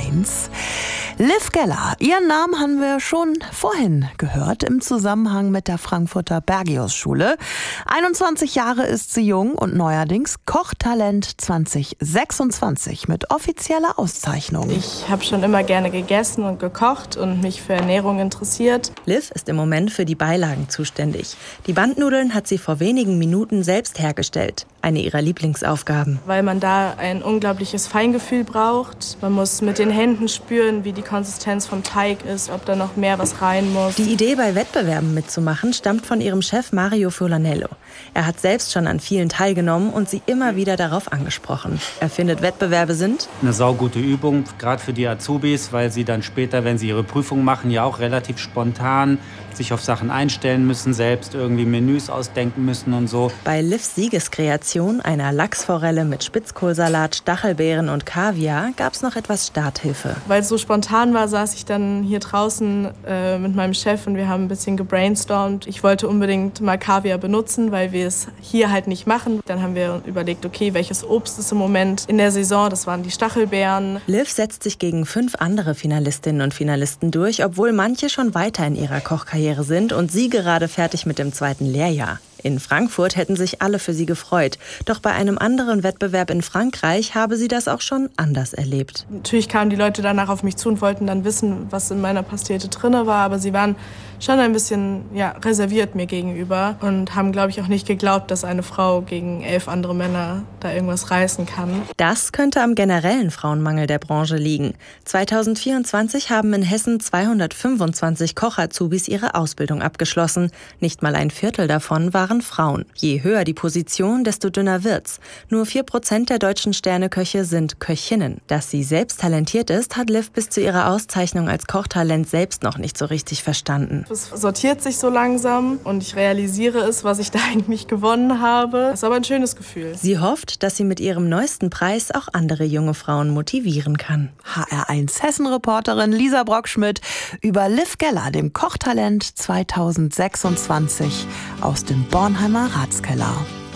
HR1. Liv Geller, ihren Namen haben wir schon vorhin gehört im Zusammenhang mit der Frankfurter Bergius-Schule. 21 Jahre ist sie jung und neuerdings Kochtalent 2026 mit offizieller Auszeichnung. Ich habe schon immer gerne gegessen und gekocht und mich für Ernährung interessiert. Liv ist im Moment für die Beilagen zuständig. Die Bandnudeln hat sie vor wenigen Minuten selbst hergestellt. Eine ihrer Lieblingsaufgaben. Weil man da ein unglaubliches Feingefühl braucht. Man muss mit den Händen spüren, wie die Konsistenz vom Teig ist, ob da noch mehr was rein muss. Die Idee, bei Wettbewerben mitzumachen, stammt von ihrem Chef Mario Furlanello. Er hat selbst schon an vielen teilgenommen und sie immer wieder darauf angesprochen. Er findet, Wettbewerbe sind eine saugute Übung, gerade für die Azubis, weil sie dann später, wenn sie ihre Prüfung machen, ja auch relativ spontan sich auf Sachen einstellen müssen, selbst irgendwie Menüs ausdenken müssen und so. Bei Livs Siegeskreation, einer Lachsforelle mit Spitzkohlsalat, Stachelbeeren und Kaviar, gab es noch etwas Starthilfe. Weil es so spontan war, saß ich dann hier draußen mit meinem Chef und wir haben ein bisschen gebrainstormt. Ich wollte unbedingt mal Kaviar benutzen, weil wir es hier halt nicht machen. Dann haben wir überlegt, okay, welches Obst ist im Moment in der Saison? Das waren die Stachelbeeren. Liv setzt sich gegen 5 andere Finalistinnen und Finalisten durch, obwohl manche schon weiter in ihrer Kochkarriere sind und sie gerade fertig mit dem 2. Lehrjahr. In Frankfurt hätten sich alle für sie gefreut. Doch bei einem anderen Wettbewerb in Frankreich habe sie das auch schon anders erlebt. Natürlich kamen die Leute danach auf mich zu und wollten dann wissen, was in meiner Pastete drin war. Aber sie waren schon ein bisschen reserviert mir gegenüber und haben, glaube ich, auch nicht geglaubt, dass eine Frau gegen 11 andere Männer da irgendwas reißen kann. Das könnte am generellen Frauenmangel der Branche liegen. 2024 haben in Hessen 225 Kochazubis ihre Ausbildung abgeschlossen. Nicht mal ein Viertel davon waren Frauen. Je höher die Position, desto dünner wird's. Nur 4% der deutschen Sterneköche sind Köchinnen. Dass sie selbst talentiert ist, hat Liv bis zu ihrer Auszeichnung als Kochtalent selbst noch nicht so richtig verstanden. Es sortiert sich so langsam und ich realisiere es, was ich da eigentlich gewonnen habe. Das ist aber ein schönes Gefühl. Sie hofft, dass sie mit ihrem neuesten Preis auch andere junge Frauen motivieren kann. HR1 Hessen-Reporterin Lisa Brockschmidt über Liv Geller, dem Kochtalent 2026 aus dem Bornheimer Ratskeller.